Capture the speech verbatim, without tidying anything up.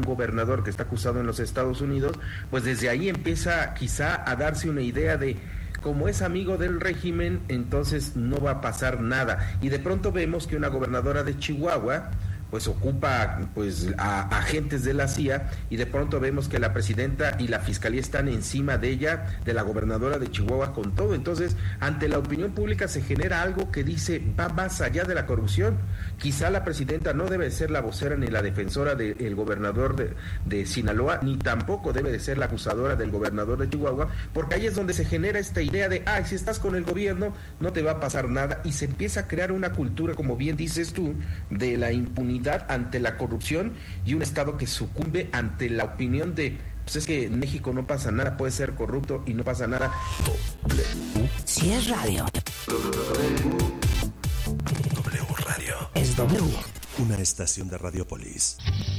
gobernador que está acusado en los Estados Unidos, pues desde ahí empieza quizá a darse una idea de, como es amigo del régimen, entonces no va a pasar nada. Y de pronto vemos que una gobernadora de Chihuahua pues ocupa pues a, a agentes de la C I A, y de pronto vemos que la presidenta y la fiscalía están encima de ella, de la gobernadora de Chihuahua, con todo. Entonces, ante la opinión pública se genera algo que dice, va más allá de la corrupción. Quizá la presidenta no debe ser la vocera ni la defensora del gobernador de, de Sinaloa, ni tampoco debe de ser la acusadora del gobernador de Chihuahua, porque ahí es donde se genera esta idea de, ay, si estás con el gobierno, no te va a pasar nada, y se empieza a crear una cultura, como bien dices tú, de la impunidad ante la corrupción, y un Estado que sucumbe ante la opinión de, pues es que en México no pasa nada, puede ser corrupto y no pasa nada. Si es radio, W Radio es W. Una estación de Radiopolis.